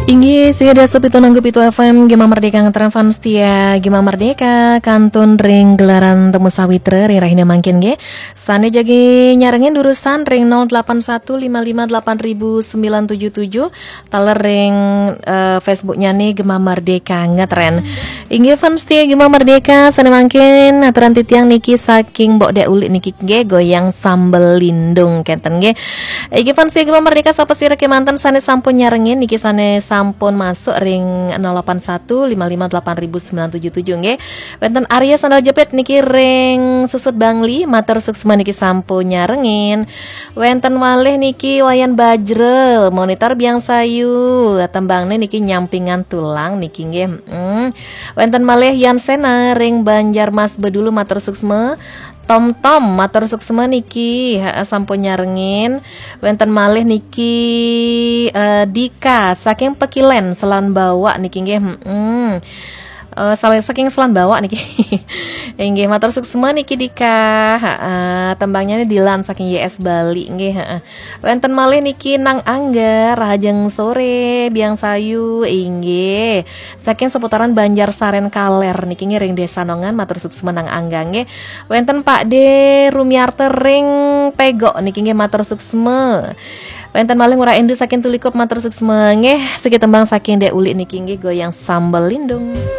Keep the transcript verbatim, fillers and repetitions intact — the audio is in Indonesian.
Inggih sida sepitu nanggup itu F M Gema Merdeka ngetren fans tia Gema Merdeka kantun ring gelaran temu sawitra ring rahina mangkin ge sane jagi nyarengin durusan ring nol delapan satu lima lima delapan sembilan tujuh tujuh taler ring uh, Facebooknya nih Gema Merdeka ngetren. Inggih fans tia Gema Merdeka sane mangkin aturan titiang niki saking mbok dek ulik niki ge goyang sambel lindung kenten ge. Inggih fans tia Gema Merdeka sapa sira ke mantan sane sampun nyarengin niki sane sampun masuk ring nol delapan satu lima lima delapan sembilan tujuh tujuh nggih. Wonten Arya Sandal Jepit niki ring susut Bangli matur suksma niki sampun nyarengin. Wonten malih niki Wayan Bajrel monitor biang sayu tembangne niki nyampingan tulang niki nggih. Hmm. Wonten malih Yan Sena ring Banjarmas Bedulu matur suksma. Tom Tom matur suksma niki ha, sampun nyarengin. Wenten malih niki uh, Dika saking Pekilen Selan Bawa niki nggih heeh. Uh, saking Selan Bawa niki. Nggih matur suksma niki Dika. Heeh, tembangnya ini Dilan saking Y S Bali nggih heeh. Wenten malih niki Nang Angga Rahajeng sore biang sayu inggih. Saking seputaran Banjarsaren Kaler niki nggih ring Desa Nongan matur suksma Nang Angga nggih. Wenten Pak D Rumiarte ring Pego niki nggih matur suksma. Wenten malih Ngurah Indu saking Tulikop matur suksma nggih. Segi tembang saking Dek Uli niki nggih goyang sambel lindung.